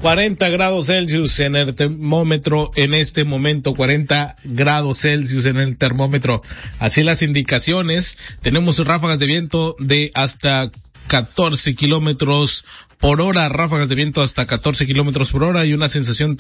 40 grados Celsius en el termómetro en este momento, 40 grados Celsius en el termómetro. Así las indicaciones, tenemos ráfagas de viento de hasta 14 kilómetros por hora, ráfagas de viento hasta 14 kilómetros por hora y una sensación